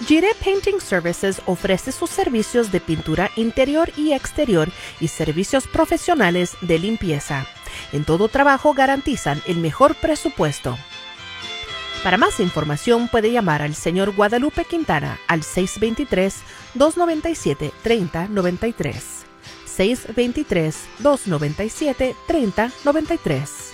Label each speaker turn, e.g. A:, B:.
A: Gire Painting Services ofrece sus servicios de pintura interior y exterior y servicios profesionales de limpieza. En todo trabajo garantizan el mejor presupuesto. Para más información puede llamar al Sr. Guadalupe Quintana al 623-297-3093. 623-297-3093.